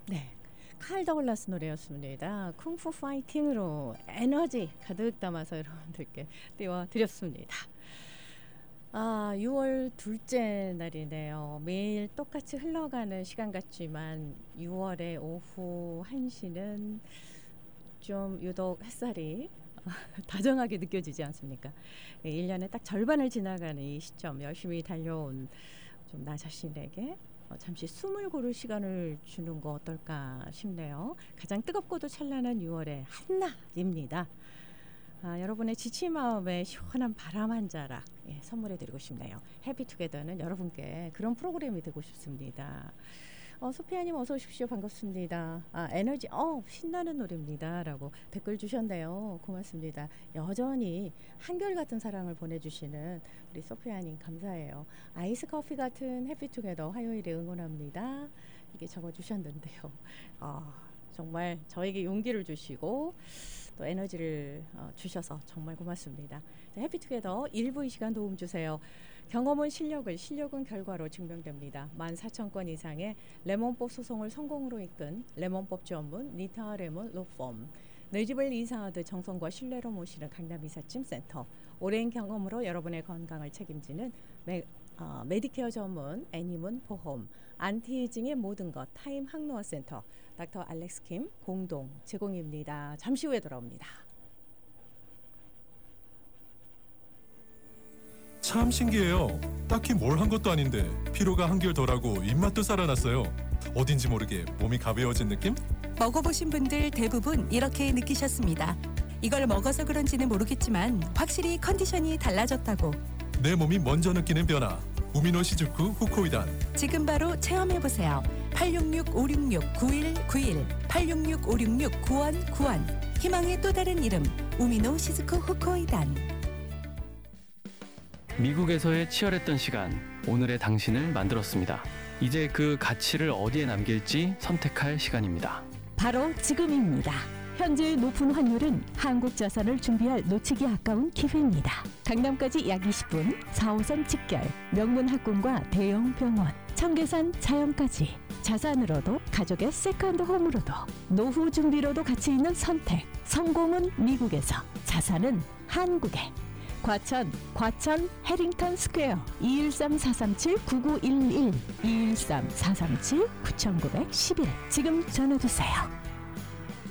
네, 칼 더글라스 노래였습니다. 쿵푸 파이팅으로 에너지 가득 담아서 여러분들께 띄워드렸습니다. 6월 둘째 날이네요. 매일 똑같이 흘러가는 시간 같지만 6월의 오후 1시는 좀 유독 햇살이 다정하게 느껴지지 않습니까? 1년의 딱 절반을 지나가는 이 시점, 열심히 달려온 좀 나 자신에게 잠시 숨을 고를 시간을 주는 거 어떨까 싶네요. 가장 뜨겁고도 찬란한 6월의 한낮입니다. 여러분의 지친 마음에 시원한 바람 한 자락 선물해드리고 싶네요. 해피투게더는 여러분께 그런 프로그램이 되고 싶습니다. 소피아님 어서 오십시오. 반갑습니다. 에너지 신나는 노래입니다 라고 댓글 주셨네요. 고맙습니다. 여전히 한결같은 사랑을 보내주시는 우리 소피아님 감사해요. 아이스 커피 같은 해피투게더 화요일에 응원합니다. 이게 적어주셨는데요. 정말 저에게 용기를 주시고 또 에너지를 주셔서 정말 고맙습니다. 자, 해피투게더 일부 이 시간 도움 주세요. 경험은 실력은 결과로 증명됩니다. 14,000건 이상의 레몬법 소송을 성공으로 이끈 레몬법 전문 니타 레몬 로펌, 내 집을 이사하듯 정성과 신뢰로 모시는 강남 이삿짐센터, 오랜 경험으로 여러분의 건강을 책임지는 메디케어 전문 애니문 보험, 안티에이징의 모든 것 타임 항노화센터, 닥터 알렉스 킴 공동 제공입니다. 잠시 후에 돌아옵니다. 참 신기해요. 딱히 뭘 한 것도 아닌데 피로가 한결 덜하고 입맛도 살아났어요. 어딘지 모르게 몸이 가벼워진 느낌? 먹어보신 분들 대부분 이렇게 느끼셨습니다. 이걸 먹어서 그런지는 모르겠지만 확실히 컨디션이 달라졌다고. 내 몸이 먼저 느끼는 변화. 우미노 시즈쿠 후코이단. 지금 바로 체험해보세요. 866-566-9191 866-566-9191 희망의 또 다른 이름 우미노 시즈쿠 후코이단. 미국에서의 치열했던 시간, 오늘의 당신을 만들었습니다. 이제 그 가치를 어디에 남길지 선택할 시간입니다. 바로 지금입니다. 현재의 높은 환율은 한국 자산을 준비할 놓치기 아까운 기회입니다. 강남까지 약 20분, 4호선 직결, 명문 학군과 대형 병원, 청계산 자연까지 자산으로도 가족의 세컨드 홈으로도 노후 준비로도 가치 있는 선택. 성공은 미국에서, 자산은 한국에. 과천 해링턴 스퀘어 213-437-9911 213-437-9911 지금 전화주세요.